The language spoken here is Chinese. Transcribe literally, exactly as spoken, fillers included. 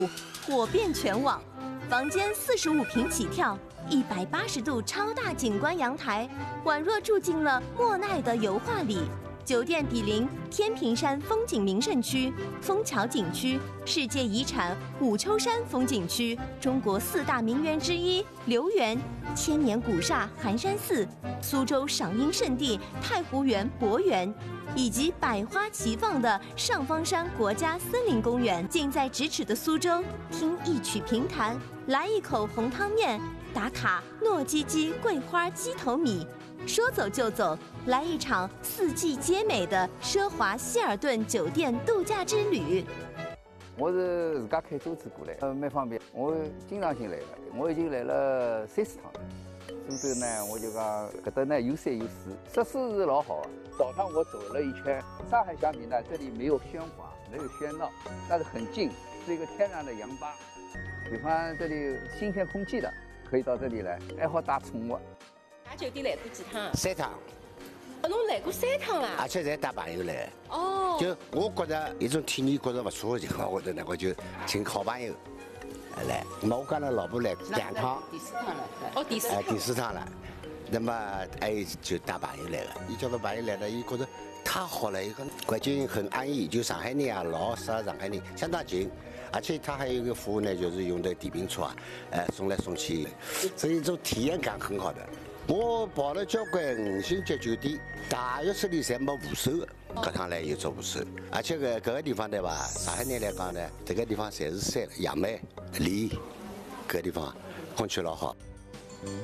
火遍全网。房间四十五平起跳，一百八十度超大景观阳台，宛若住进了莫奈的油画里。酒店毗邻天平山风景名胜区、枫桥景区、世界遗产虎丘山风景区、中国四大名园之一留园、千年古刹寒山寺、苏州赏樱圣地太湖园博园，以及百花齐放的上方山国家森林公园。近在咫尺的苏州，听一曲评弹，来一口红汤面，打卡糯叽叽桂花鸡头米。说走就走，来一场四季皆美的奢华希尔顿酒店度假之旅。 我是自家开车子过来，呃，蛮方便。我经常性来的，我已经来了三四趟了。苏州呢，我就讲搿搭呢有山有水，设施是老好的。早上我走了一圈，上海相比呢，这里没有喧哗，没有喧闹，但是很静，是一个天然的氧吧。喜欢这里新鲜空气的，可以到这里来，还好带宠物。 大酒店来过几趟？ 三趟。 哦，侬来过三趟啦？ 而且侪带朋友来。 哦。 就我觉着一种体验觉着不错的情况，我头呢我就请好朋友来。那么我跟了老婆来两趟。 第四趟了。哦，第四趟。 哎，第四趟了。那么还有就带朋友来了，伊叫到朋友来了，伊觉得太好了，一个环境很安逸，就上海人啊，老适合上海人，相当近。而且它还有一个服务呢，就是用的电瓶车啊，呃，送来送去，所以这种体验感很好的。我跑了交关五星级酒店，大浴室里侪没扶手的，搿趟来有做扶手。而且搿搿个地方对伐？上海人来讲呢，这个地方侪是山，杨梅、梨，搿个地方空气老好。